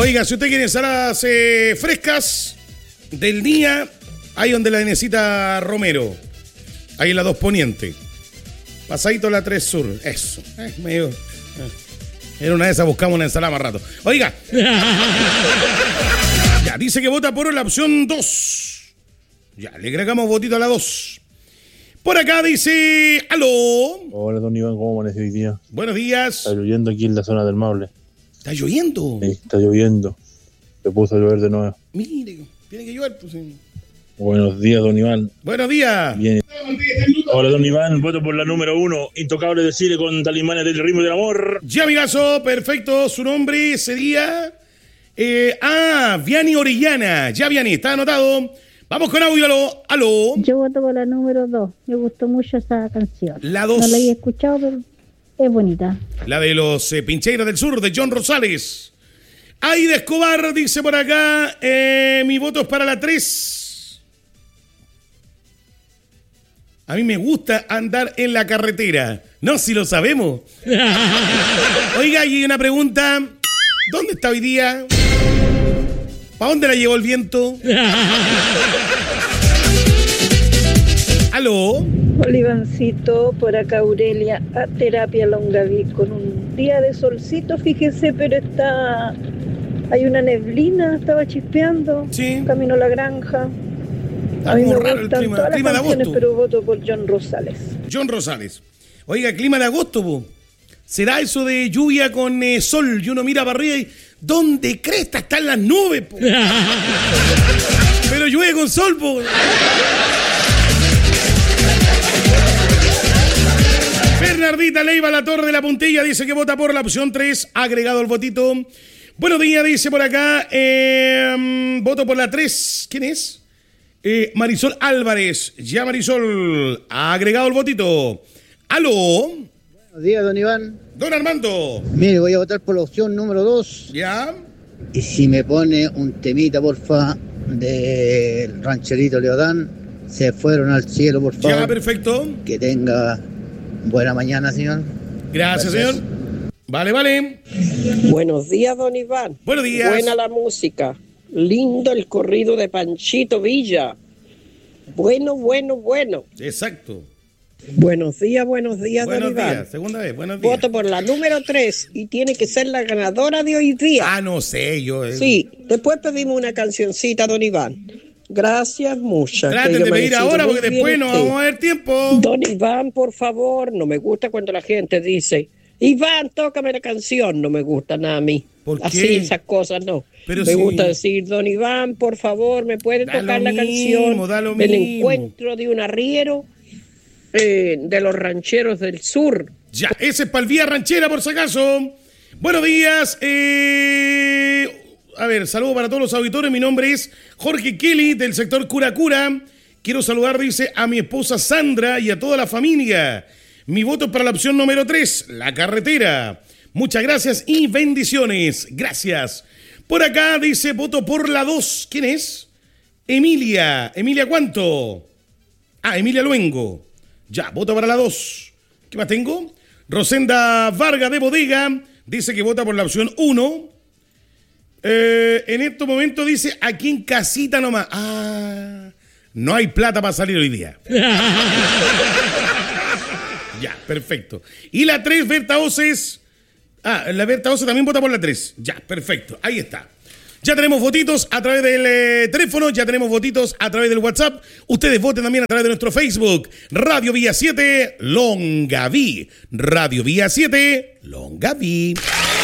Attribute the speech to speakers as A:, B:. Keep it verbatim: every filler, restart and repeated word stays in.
A: Oiga, si usted quiere ensaladas eh, frescas del día, ahí donde la necesita Romero. Ahí en la dos Poniente. Pasadito la tres Sur. Eso. Es medio... Era una de esas, buscamos una ensalada más rato. Oiga. Ya, dice que vota por la opción dos. Ya, le agregamos votito a la dos. Por acá dice... ¡Aló!
B: Hola, don Iván, ¿cómo amaneció hoy día?
A: Buenos días.
B: Está lloviendo aquí en la zona del Maule.
A: ¿Está lloviendo?
B: Sí, está lloviendo. Se puso a llover de nuevo.
A: Mire, tiene que llover, pues. Sí.
B: Buenos días, don Iván.
A: Buenos días.
B: Bien. Hola, don Iván. Voto por la número uno. Intocable de Chile con Talismanes del Ritmo del Amor.
A: Ya, amigazo. Perfecto. Su nombre sería... Eh, ah, Viani Orellana. Ya, Viani, está anotado. Vamos con audio. Aló. Aló.
C: Yo voto por la número dos. Me gustó mucho esa canción.
A: La dos.
C: No la había escuchado, pero es bonita.
A: La de los eh, Pincheiros del Sur, de John Rosales. Aida Escobar dice por acá, eh, mi voto es para la tres. A mí me gusta andar en la carretera. No, si lo sabemos. Oiga, y una pregunta. ¿Dónde está hoy día? ¿Para dónde la llevó el viento? ¿Aló?
D: Olivancito, por acá Aurelia, a Terapia Longaví, con un día de solcito, fíjese, pero está... Hay una neblina, estaba chispeando,
A: sí.
D: Camino a la granja.
A: Está
D: a mí
A: como
D: me
A: raro el
D: gustan
A: clima,
D: todas
A: clima de
D: las canciones,
A: agosto.
D: pero voto por John Rosales.
A: John Rosales. Oiga, clima de agosto, po. ¿Será eso de lluvia con eh, sol? Y uno mira para arriba y... ¿Dónde cresta están las nubes, po? Pero llueve con sol, po. Bernardita Leiva La Torre de la Puntilla dice que vota por la opción tres, agregado el votito. Buenos días, dice por acá, eh, voto por la tres. ¿Quién es? Eh, Marisol Álvarez. Ya, Marisol, ha agregado el votito. ¿Aló?
E: Buenos días, don Iván.
A: Don Armando.
E: Mire, voy a votar por la opción número dos.
A: Ya.
E: Y si me pone un temita, porfa, del rancherito Leodán, se fueron al cielo, por favor.
A: Ya, perfecto.
E: Que tenga buena mañana, señor.
A: Gracias, Gracias. señor. Vale, vale.
F: Buenos días, don Iván.
A: Buenos días.
F: Buena la música. Lindo el corrido de Panchito Villa. Bueno, bueno, bueno.
A: Exacto.
F: Buenos días, buenos días,
A: buenos
F: don Iván.
A: Días, segunda vez, buenos días.
F: Voto por la número tres y tiene que ser la ganadora de hoy día.
A: Ah, no sé, yo... Eh.
F: Sí, después pedimos una cancioncita, don Iván. Gracias, muchas.
A: Traten de pedir ahora porque después no vamos a ver tiempo.
F: Don Iván, por favor, no me gusta cuando la gente dice, Iván, tócame la canción. No me gusta nada a mí.
A: ¿Por qué?
F: Así, esas cosas no.
A: Pero
F: me
A: si...
F: gusta decir, don Iván, por favor, ¿me puede
A: da
F: tocar la
A: mismo,
F: canción
A: da lo
F: del
A: mismo.
F: encuentro de un arriero eh, de los rancheros del sur?
A: Ya, ese es para el Vía Ranchera, por si acaso. Buenos días. Eh... A ver, saludo para todos los auditores. Mi nombre es Jorge Kelly, del sector Cura Cura. Quiero saludar, dice, a mi esposa Sandra y a toda la familia. Mi voto es para la opción número tres, la carretera. Muchas gracias y bendiciones. Gracias. Por acá dice, voto por la dos. ¿Quién es? Emilia. ¿Emilia cuánto? Ah, Emilia Luengo. Ya, voto para la dos. ¿Qué más tengo? Rosenda Vargas de Bodega dice que vota por la opción uno. Eh, en este momento dice, aquí en casita nomás. Ah, no hay plata para salir hoy día. Ya, perfecto. Y la tres, Berta Oces. Ah, la Berta Oces también vota por la tres. Ya, perfecto. Ahí está. Ya tenemos votitos a través del eh, teléfono, ya tenemos votitos a través del WhatsApp. Ustedes voten también a través de nuestro Facebook. Radio Vía siete, Longaví. Radio Vía siete, Longaví.